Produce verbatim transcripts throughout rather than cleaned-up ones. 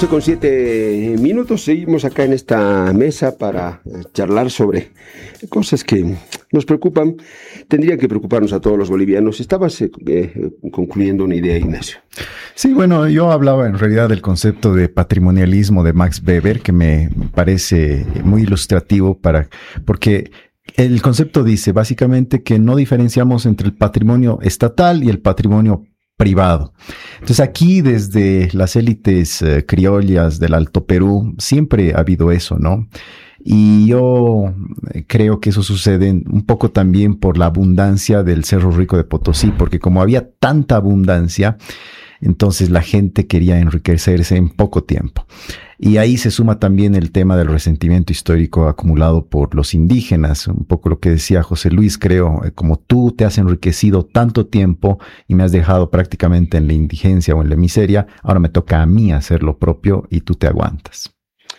doce con siete minutos, seguimos acá en esta mesa para charlar sobre cosas que nos preocupan, tendrían que preocuparnos a todos los bolivianos. Estabas eh, eh, concluyendo una idea, Ignacio. Sí, bueno, yo hablaba en realidad del concepto de patrimonialismo de Max Weber, que me parece muy ilustrativo para, porque el concepto dice básicamente que no diferenciamos entre el patrimonio estatal y el patrimonio privado. Entonces aquí desde las élites eh, criollas del Alto Perú siempre ha habido eso, ¿no? Y yo creo que eso sucede un poco también por la abundancia del Cerro Rico de Potosí, porque como había tanta abundancia, entonces la gente quería enriquecerse en poco tiempo. Y ahí se suma también el tema del resentimiento histórico acumulado por los indígenas, un poco lo que decía José Luis, creo, como tú te has enriquecido tanto tiempo y me has dejado prácticamente en la indigencia o en la miseria, ahora me toca a mí hacer lo propio y tú te aguantas.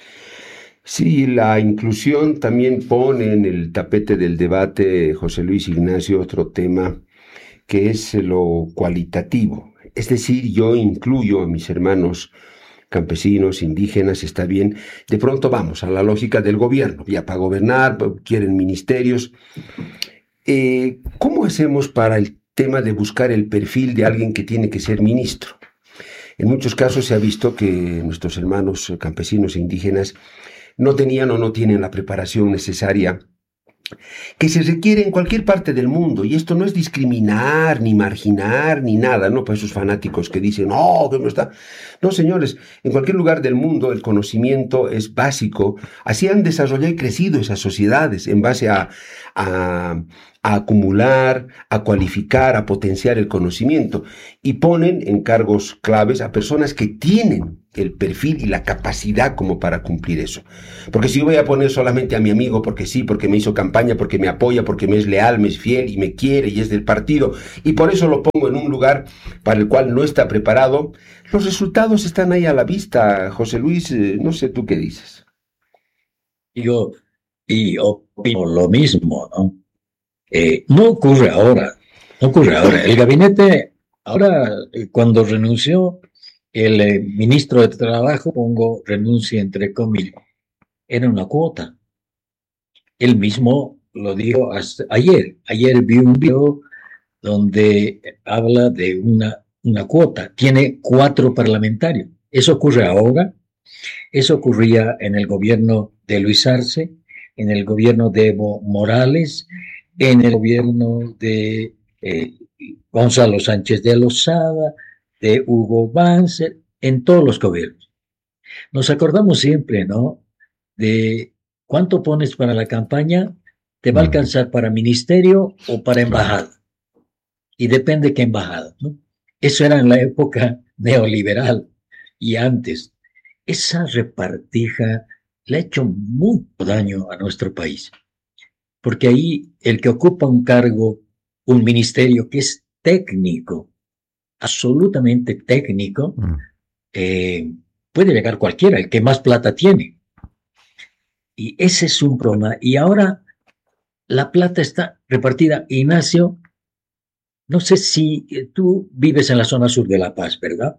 Sí, la inclusión también pone en el tapete del debate, José Luis Ignacio, otro tema que es lo cualitativo. Es decir, yo incluyo a mis hermanos campesinos, indígenas, está bien. De pronto vamos a la lógica del gobierno, ya para gobernar, quieren ministerios. Eh, ¿Cómo hacemos para el tema de buscar el perfil de alguien que tiene que ser ministro? En muchos casos se ha visto que nuestros hermanos campesinos e indígenas no tenían o no tienen la preparación necesaria que se requiere en cualquier parte del mundo, y esto no es discriminar, ni marginar, ni nada, ¿no? Para esos fanáticos que dicen, no, que no está. No, señores, en cualquier lugar del mundo el conocimiento es básico. Así han desarrollado y crecido esas sociedades, en base a, a, a acumular, a cualificar, a potenciar el conocimiento, y ponen en cargos claves a personas que tienen el perfil y la capacidad como para cumplir eso. Porque si yo voy a poner solamente a mi amigo porque sí, porque me hizo campaña, porque me apoya, porque me es leal, me es fiel y me quiere y es del partido, y por eso lo pongo en un lugar para el cual no está preparado, los resultados están ahí a la vista. José Luis, eh, no sé tú qué dices. Yo y opino lo mismo, ¿no? Eh, no ocurre ahora, no ocurre ahora. El gabinete, ahora, eh, cuando renunció el eh, ministro de Trabajo, pongo renuncia entre comillas, era una cuota. Él mismo lo dijo hasta ayer. Ayer vi un video donde habla de una, una cuota. Tiene cuatro parlamentarios. Eso ocurre ahora. Eso ocurría en el gobierno de Luis Arce, en el gobierno de Evo Morales, en el gobierno de eh, Gonzalo Sánchez de Lozada, de Hugo Banzer, en todos los gobiernos. Nos acordamos siempre, ¿no? De cuánto pones para la campaña, te va a alcanzar para ministerio o para embajada. Y depende qué embajada, ¿no? Eso era en la época neoliberal y antes. Esa repartija le ha hecho mucho daño a nuestro país. Porque ahí el que ocupa un cargo, un ministerio que es técnico, absolutamente técnico, mm. eh, puede llegar cualquiera, el que más plata tiene. Y ese es un problema. Y ahora la plata está repartida. Ignacio, no sé si tú vives en la zona sur de La Paz, ¿verdad?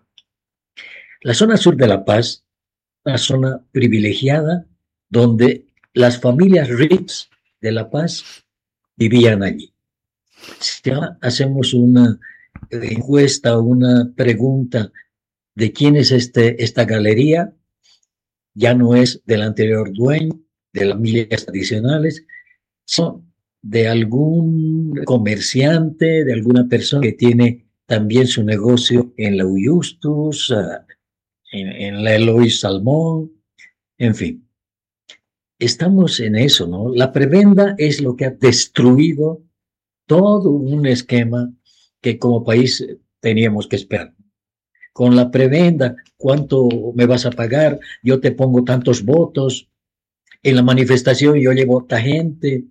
La zona sur de La Paz, una zona privilegiada donde las familias ricas de La Paz vivían allí. Si hacemos una encuesta o una pregunta de quién es este, esta galería, ya no es del anterior dueño, de las familias tradicionales, sino de algún comerciante, de alguna persona que tiene también su negocio en la Uyustus, en, en la Eloy Salmón, en fin. Estamos en eso, ¿no? La prebenda es lo que ha destruido todo un esquema que como país teníamos que esperar. Con la prebenda, ¿cuánto me vas a pagar? Yo te pongo tantos votos. En la manifestación yo llevo a gente.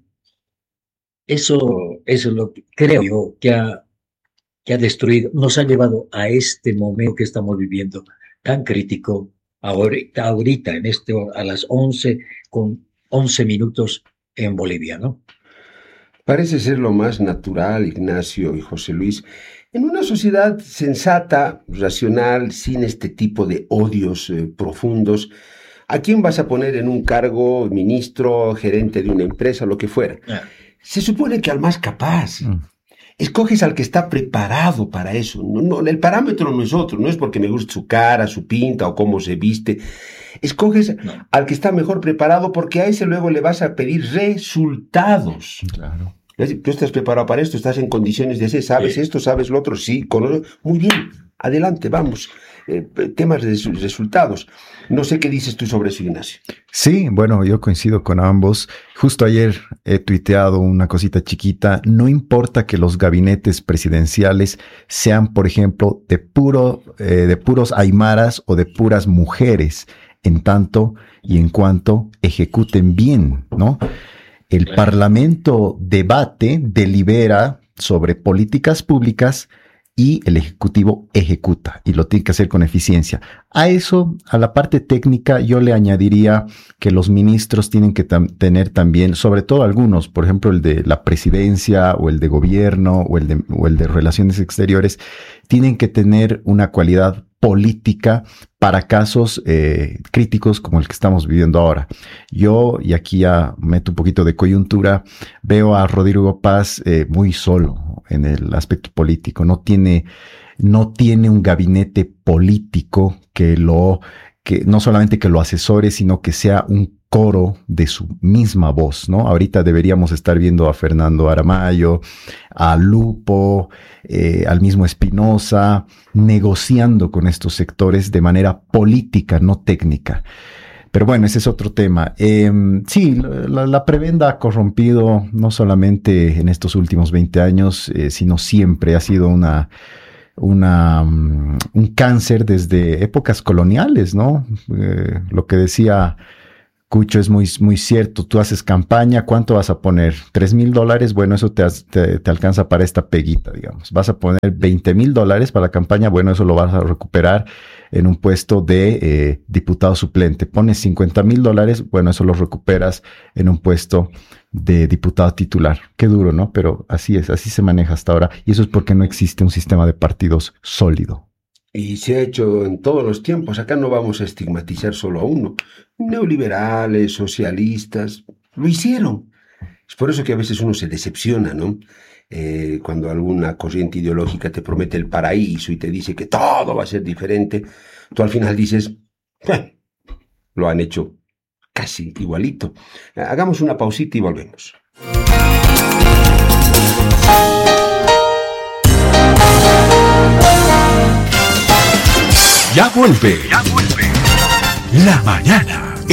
Eso, eso es lo que creo yo que ha, que ha destruido, nos ha llevado a este momento que estamos viviendo tan crítico ahorita, ahorita en este, a las once con once minutos en Bolivia, ¿no? Parece ser lo más natural, Ignacio y José Luis, En una sociedad sensata, racional, sin este tipo de odios eh, profundos, ¿a quién vas a poner en un cargo, ministro, gerente de una empresa, lo que fuera? Ah. Se supone que al más capaz. Mm. Escoges al que está preparado para eso. No, no, el parámetro no es otro, no es porque me guste su cara, su pinta o cómo se viste. Escoges no. al que está mejor preparado porque a ese luego le vas a pedir resultados. Claro. Tú estás preparado para esto, estás en condiciones de hacer, sabes sí. esto, sabes lo otro, sí, con... muy bien, adelante, vamos. Eh, temas de resultados. No sé qué dices tú sobre eso, Ignacio. Sí, bueno, yo coincido con ambos. Justo ayer he tuiteado una cosita chiquita. No importa que los gabinetes presidenciales sean, por ejemplo, de puro, eh, de puros aymaras o de puras mujeres, en tanto y en cuanto ejecuten bien, ¿no? El claro. Parlamento debate, delibera sobre políticas públicas y el Ejecutivo ejecuta y lo tiene que hacer con eficiencia. A eso, a la parte técnica, yo le añadiría que los ministros tienen que tam- tener también, sobre todo algunos, por ejemplo, el de la presidencia o el de gobierno o el de, o el de relaciones exteriores, tienen que tener una cualidad política para casos eh, críticos como el que estamos viviendo ahora. Yo, y aquí ya meto un poquito de coyuntura, veo a Rodrigo Paz eh, muy solo en el aspecto político. No tiene, no tiene un gabinete político que lo, que no solamente que lo asesore, sino que sea un coro de su misma voz, ¿no? Ahorita deberíamos estar viendo a Fernando Aramayo, a Lupo, eh, al mismo Espinosa, negociando con estos sectores de manera política, no técnica. Pero bueno, ese es otro tema. Eh, sí, la, la prebenda ha corrompido no solamente en estos últimos veinte años, eh, sino siempre ha sido una... Una, um, un cáncer desde épocas coloniales, ¿no? Eh, lo que decía Cucho es muy, muy cierto. Tú haces campaña, ¿cuánto vas a poner? ¿Tres mil dólares? Bueno, eso te, te, te alcanza para esta peguita, digamos. Vas a poner veinte mil dólares para la campaña, bueno, eso lo vas a recuperar en un puesto de eh, diputado suplente. Pones cincuenta mil dólares, bueno, eso lo recuperas en un puesto de diputado titular. Qué duro, ¿no? Pero así es, así se maneja hasta ahora. Y eso es porque no existe un sistema de partidos sólido. Y se ha hecho en todos los tiempos. Acá no vamos a estigmatizar solo a uno. Neoliberales, socialistas, lo hicieron. Es por eso que a veces uno se decepciona, ¿no? Eh, cuando alguna corriente ideológica te promete el paraíso y te dice que todo va a ser diferente, tú al final dices, eh, lo han hecho casi igualito. Hagamos una pausita y volvemos. Ya vuelve, ya vuelve. La mañana.